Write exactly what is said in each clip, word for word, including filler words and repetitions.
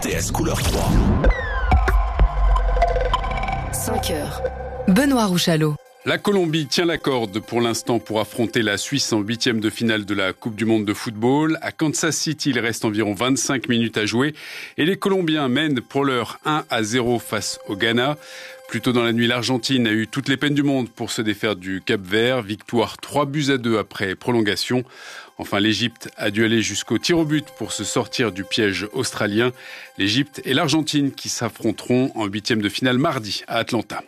T S couleur trois. cinq heures. Benoît Rouchalot. La Colombie tient la corde pour l'instant pour affronter la Suisse en huitième de finale de la Coupe du Monde de football. À Kansas City, il reste environ vingt-cinq minutes à jouer et les Colombiens mènent pour l'heure un à zéro face au Ghana. Plus tôt dans la nuit, l'Argentine a eu toutes les peines du monde pour se défaire du Cap-Vert. Victoire trois buts à deux après prolongation. Enfin, l'Égypte a dû aller jusqu'au tir au but pour se sortir du piège australien. L'Égypte et l'Argentine qui s'affronteront en huitième de finale mardi à Atlanta.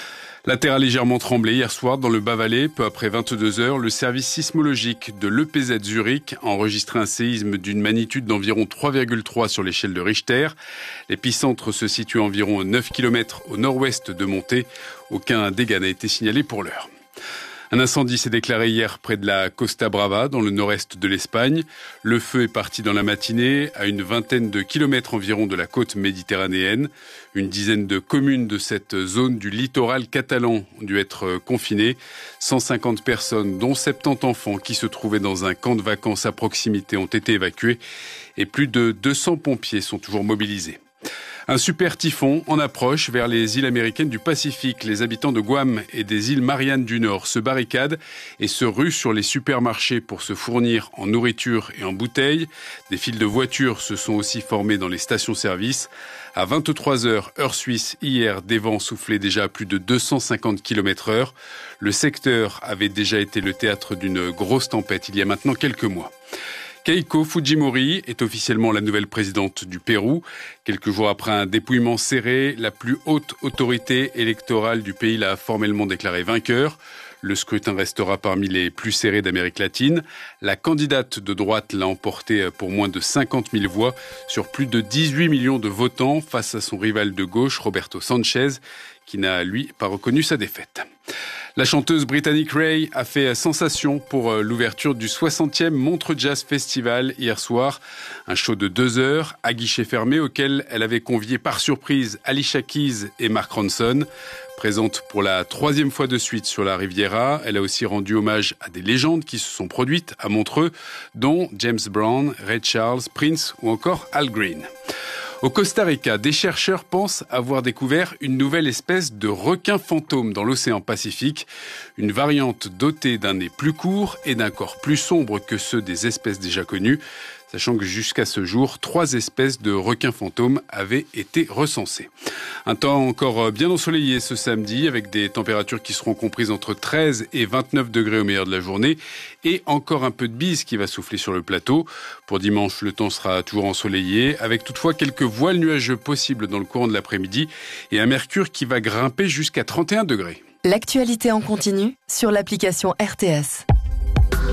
La terre a légèrement tremblé hier soir dans le Bas-Valais. Peu après vingt-deux heures, le service sismologique de l'E P Z Zurich a enregistré un séisme d'une magnitude d'environ trois virgule trois sur l'échelle de Richter. L'épicentre se situe à environ neuf kilomètres au nord-ouest de Monté. Aucun dégât n'a été signalé pour l'heure. Un incendie s'est déclaré hier près de la Costa Brava, dans le nord-est de l'Espagne. Le feu est parti dans la matinée, à une vingtaine de kilomètres environ de la côte méditerranéenne. Une dizaine de communes de cette zone du littoral catalan ont dû être confinées. cent cinquante personnes, dont soixante-dix enfants qui se trouvaient dans un camp de vacances à proximité, ont été évacuées. Et plus de deux cents pompiers sont toujours mobilisés. Un super typhon en approche vers les îles américaines du Pacifique. Les habitants de Guam et des îles Mariannes du Nord se barricadent et se ruent sur les supermarchés pour se fournir en nourriture et en bouteilles. Des files de voitures se sont aussi formées dans les stations-service. À vingt-trois heures, heure suisse, hier, des vents soufflaient déjà à plus de deux cent cinquante kilomètres heure. Le secteur avait déjà été le théâtre d'une grosse tempête il y a maintenant quelques mois. Keiko Fujimori est officiellement la nouvelle présidente du Pérou. Quelques jours après un dépouillement serré, la plus haute autorité électorale du pays l'a formellement déclaré vainqueur. Le scrutin restera parmi les plus serrés d'Amérique latine. La candidate de droite l'a emporté pour moins de cinquante mille voix sur plus de dix-huit millions de votants face à son rival de gauche, Roberto Sanchez, qui n'a, lui, pas reconnu sa défaite. La chanteuse britannique Ray a fait sensation pour l'ouverture du soixantième Montreux Jazz Festival hier soir. Un show de deux heures à guichet fermé auquel elle avait convié par surprise Alicia Keys et Mark Ronson. Présente pour la troisième fois de suite sur la Riviera, elle a aussi rendu hommage à des légendes qui se sont produites à Montreux, dont James Brown, Ray Charles, Prince ou encore Al Green. Au Costa Rica, des chercheurs pensent avoir découvert une nouvelle espèce de requin fantôme dans l'océan Pacifique. Une variante dotée d'un nez plus court et d'un corps plus sombre que ceux des espèces déjà connues. Sachant que jusqu'à ce jour, trois espèces de requins fantômes avaient été recensées. Un temps encore bien ensoleillé ce samedi, avec des températures qui seront comprises entre treize et vingt-neuf degrés au meilleur de la journée, et encore un peu de bise qui va souffler sur le plateau. Pour dimanche, le temps sera toujours ensoleillé, avec toutefois quelques voiles nuageux possibles dans le courant de l'après-midi, et un mercure qui va grimper jusqu'à trente et un degrés. L'actualité en continu sur l'application R T S.